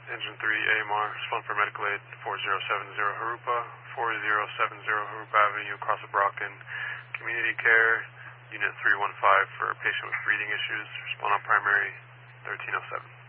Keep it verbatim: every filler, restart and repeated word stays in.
Engine three, A M R, respond for medical aid, four zero seven zero Harupa, four zero seven zero Harupa Avenue, across the Brocken. Community care, Unit three one five for a patient with breathing issues, respond on primary, thirteen oh seven.